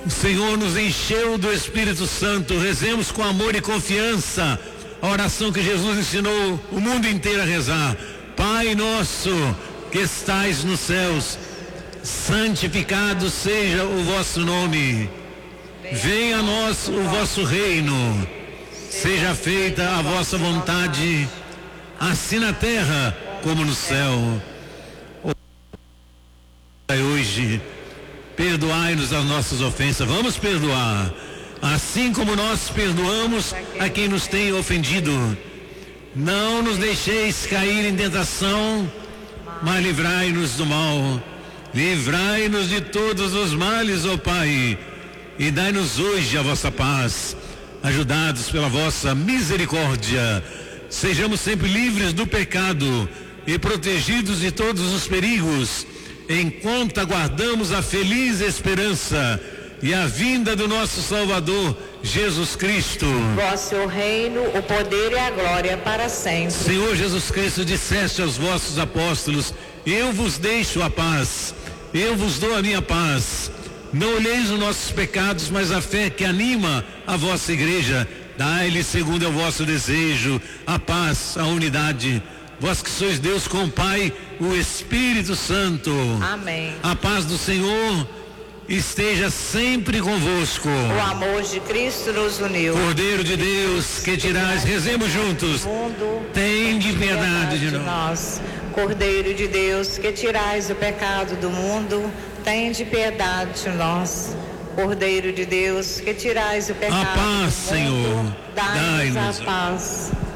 O Senhor nos encheu do Espírito Santo. Rezemos com amor e confiança a oração que Jesus ensinou o mundo inteiro a rezar. Pai nosso que estais nos céus, santificado seja o vosso nome. Venha a nós o vosso reino. Seja feita a vossa vontade, assim na terra como no céu. Hoje, perdoai-nos as nossas ofensas. Vamos perdoar, assim como nós perdoamos a quem nos tem ofendido. Não nos deixeis cair em tentação, mas livrai-nos do mal. Livrai-nos de todos os males, ó Pai, e dai-nos hoje a vossa paz. Ajudados pela vossa misericórdia, sejamos sempre livres do pecado e protegidos de todos os perigos, enquanto aguardamos a feliz esperança e a vinda do nosso Salvador, Jesus Cristo. Vosso reino, o poder e a glória para sempre. Senhor Jesus Cristo, disseste aos vossos apóstolos: eu vos deixo a paz, eu vos dou a minha paz. Não olheis os nossos pecados, mas a fé que anima a vossa igreja. Dai-lhe, segundo é o vosso desejo, a paz, a unidade. Vós que sois Deus com o Pai, o Espírito Santo. Amém. A paz do Senhor esteja sempre convosco. O amor de Cristo nos uniu. Cordeiro de Deus, que tirais, rezemos juntos. Tende piedade de nós. Cordeiro de Deus, que tirais o pecado do mundo, tende piedade de nós. Cordeiro de Deus, que tirais o pecado a paz, do mundo, Senhor, dai-nos a paz.